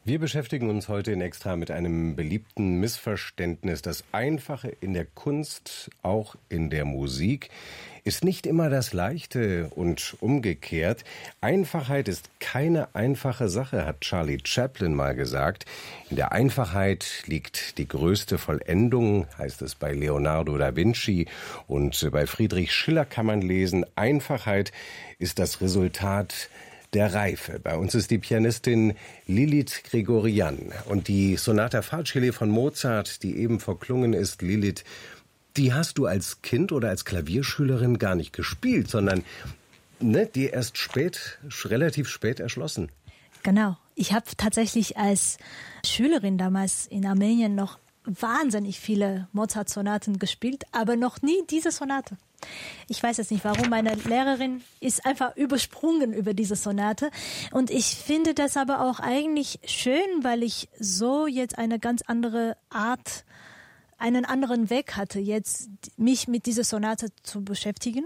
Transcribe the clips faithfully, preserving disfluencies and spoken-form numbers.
Wir beschäftigen uns heute in Extra mit einem beliebten Missverständnis. Das Einfache in der Kunst, auch in der Musik, ist nicht immer das Leichte und umgekehrt. Einfachheit ist keine einfache Sache, hat Charlie Chaplin mal gesagt. In der Einfachheit liegt die größte Vollendung, heißt es bei Leonardo da Vinci. Und bei Friedrich Schiller kann man lesen, Einfachheit ist das Resultat der Reife. Bei uns ist die Pianistin Lilith Gregorian. Und die Sonata Facile von Mozart, die eben verklungen ist, Lilith, die hast du als Kind oder als Klavierschülerin gar nicht gespielt, sondern ne, die erst spät, relativ spät erschlossen. Genau. Ich habe tatsächlich als Schülerin damals in Armenien noch wahnsinnig viele Mozart-Sonaten gespielt, aber noch nie diese Sonate. Ich weiß jetzt nicht, warum. Meine Lehrerin ist einfach übersprungen über diese Sonate. Und ich finde das aber auch eigentlich schön, weil ich so jetzt eine ganz andere Art, einen anderen Weg hatte, jetzt mich mit dieser Sonate zu beschäftigen.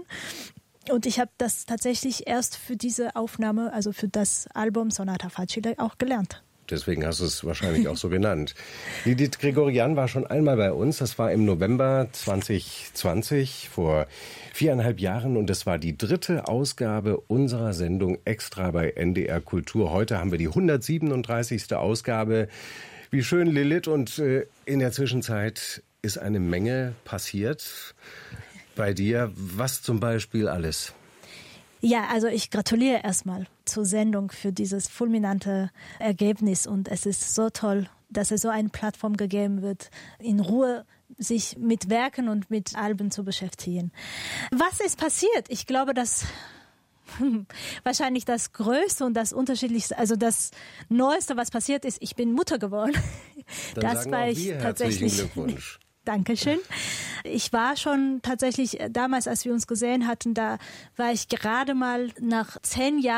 Und ich habe das tatsächlich erst für diese Aufnahme, also für das Album Sonata Facile auch gelernt. Deswegen hast du es wahrscheinlich auch so genannt. Lilith Gregorian war schon einmal bei uns. Das war im November zwanzig zwanzig, vor viereinhalb Jahren. Und das war die dritte Ausgabe unserer Sendung Extra bei N D R Kultur. Heute haben wir die hundertsiebenunddreißigste Ausgabe. Wie schön, Lilith. Und äh, in der Zwischenzeit ist eine Menge passiert bei dir. Was zum Beispiel alles? Ja, also ich gratuliere erstmal zur Sendung für dieses fulminante Ergebnis und es ist so toll, dass es so eine Plattform gegeben wird, in Ruhe sich mit Werken und mit Alben zu beschäftigen. Was ist passiert? Ich glaube, dass wahrscheinlich das Größte und das Unterschiedlichste, also das Neueste, was passiert ist, ich bin Mutter geworden. Dann das sagen war auch ich wir tatsächlich. Herzlichen Glückwunsch. Dankeschön. Ich war schon tatsächlich, damals, als wir uns gesehen hatten, da war ich gerade mal nach zehn Jahren